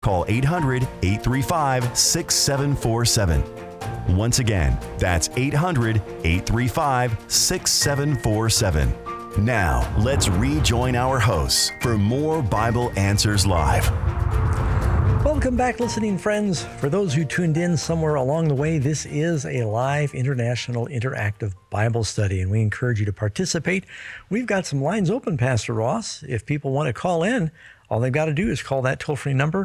Call 800-835-6747. Once again, that's 800-835-6747. Now, let's rejoin our hosts for more Bible Answers Live. Welcome back, listening friends. For those who tuned in somewhere along the way, this is a live international interactive Bible study, and we encourage you to participate. We've got some lines open, Pastor Ross. If people want to call in, all they've got to do is call that toll-free number,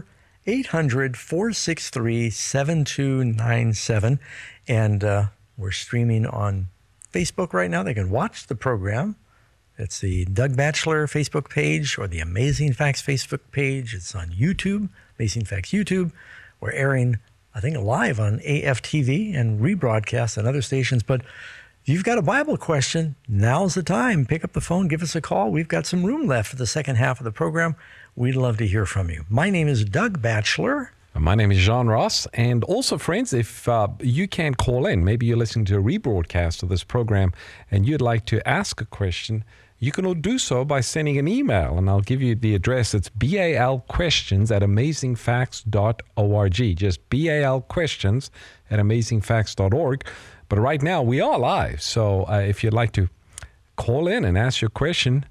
800-463-7297. And we're streaming on Facebook right now. They can watch the program. It's the Doug Batchelor Facebook page or the Amazing Facts Facebook page. It's on YouTube, Amazing Facts YouTube. We're airing, I think, live on AFTV and rebroadcast on other stations. But if you've got a Bible question, now's the time. Pick up the phone, give us a call. We've got some room left for the second half of the program. We'd love to hear from you. My name is Doug Batchelor. My name is John Ross. And also, friends, if you can call in, maybe you're listening to a rebroadcast of this program and you'd like to ask a question, you can all do so by sending an email, and I'll give you the address. It's balquestions@amazingfacts.org. Just balquestions@amazingfacts.org. But right now, we are live. So if you'd like to call in and ask your question,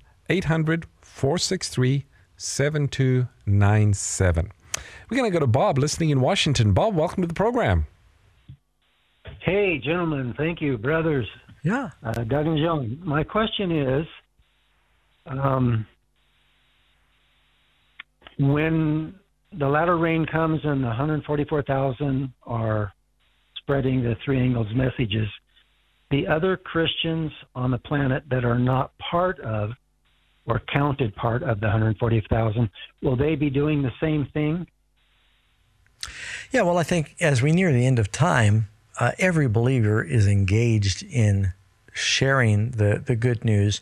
800-463-7297. We're going to go to Bob, listening in Washington. Bob, welcome to the program. Hey, gentlemen. Thank you, brothers. Yeah. Doug and John. My question is, when the latter rain comes and the 144,000 are spreading the three angels' messages, the other Christians on the planet that are not part of or counted part of the 140,000, will they be doing the same thing? Yeah, well, I think as we near the end of time, every believer is engaged in sharing the good news.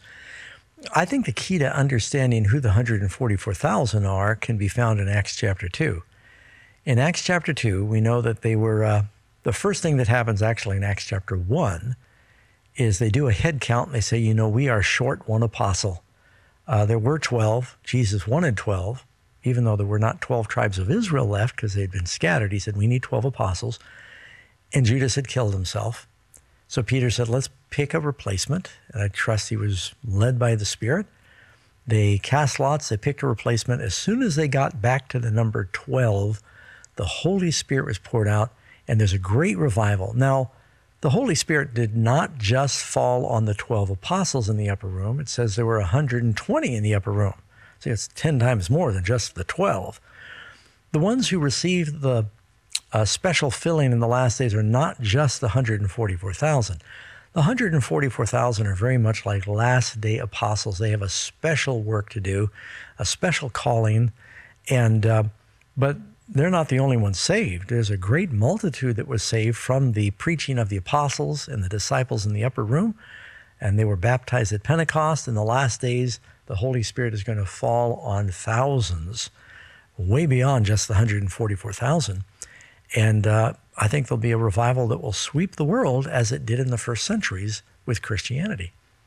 I think the key to understanding who the 144,000 are can be found in Acts chapter 2. In Acts chapter 2, we know that they were, the first thing that happens actually in Acts chapter 1 is they do a head count and they say, we are short one apostle. There were 12. Jesus wanted 12, even though there were not 12 tribes of Israel left because they'd been scattered. He said, we need 12 apostles. And Judas had killed himself. So Peter said, let's pick a replacement. And I trust he was led by the Spirit. They cast lots. They picked a replacement. As soon as they got back to the number 12, the Holy Spirit was poured out, and there's a great revival. Now, the Holy Spirit did not just fall on the 12 apostles in the upper room. It says there were 120 in the upper room. So it's 10 times more than just the 12. The ones who received the special filling in the last days are not just the 144,000. The 144,000 are very much like last day apostles. They have a special work to do, a special calling, and but they're not the only ones saved. There's a great multitude that was saved from the preaching of the apostles and the disciples in the upper room, and they were baptized at Pentecost. In the last days, the Holy Spirit is going to fall on thousands, way beyond just the 144,000. And I think there'll be a revival that will sweep the world as it did in the first centuries with Christianity.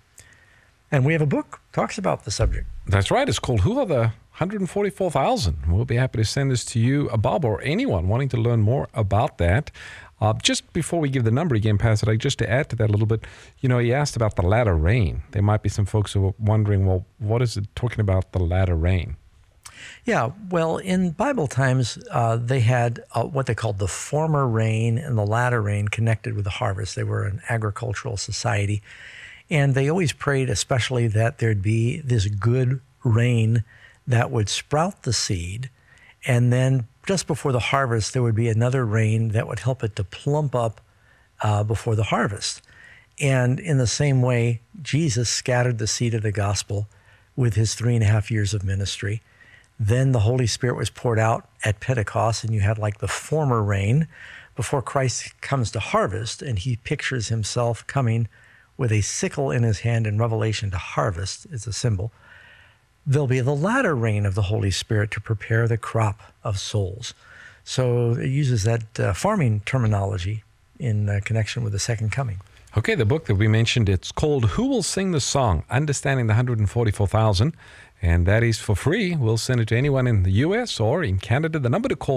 And we have a book that talks about the subject. That's right. It's called Who Are the 144,000? We'll be happy to send this to you, Bob, or anyone wanting to learn more about that. Just before we give the number again, Pastor, just to add to that a little bit, he asked about the latter rain. There might be some folks who are wondering, well, what is it talking about, the latter rain? Yeah, well, in Bible times, they had what they called the former rain and the latter rain connected with the harvest. They were an agricultural society, and they always prayed especially that there'd be this good rain that would sprout the seed, and then just before the harvest, there would be another rain that would help it to plump up before the harvest. And in the same way, Jesus scattered the seed of the gospel with his 3.5 years of ministry. Then the Holy Spirit was poured out at Pentecost, and you had like the former rain before Christ comes to harvest, and he pictures himself coming with a sickle in his hand in Revelation to harvest. It's a symbol. There'll be the latter rain of the Holy Spirit to prepare the crop of souls. So it uses that farming terminology in connection with the second coming. Okay, the book that we mentioned, it's called Who Will Sing the Song? Understanding the 144,000. And that is for free. We'll send it to anyone in the U.S. or in Canada. The number to call